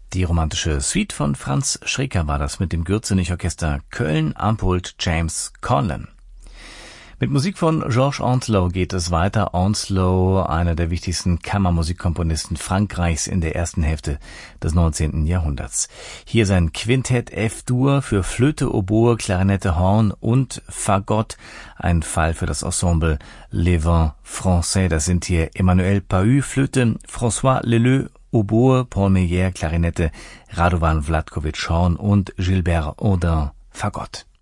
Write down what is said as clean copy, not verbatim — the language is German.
Die romantische Suite von Franz Schreker war das mit dem Gürzenich-Orchester Köln am Pult James Conlon. Mit Musik von Georges Ancelot geht es weiter. Ancelot, einer der wichtigsten Kammermusikkomponisten Frankreichs in der ersten Hälfte des 19. Jahrhunderts. Hier sein Quintett F-Dur für Flöte, Oboe, Klarinette, Horn und Fagott. Ein Fall für das Ensemble Les Vents Français. Das sind hier Emmanuel Pahud, Flöte, François Leleu, Oboe, Paul Meyer, Klarinette, Radovan Vlatkovic, Horn und Gilbert Audin, Fagott.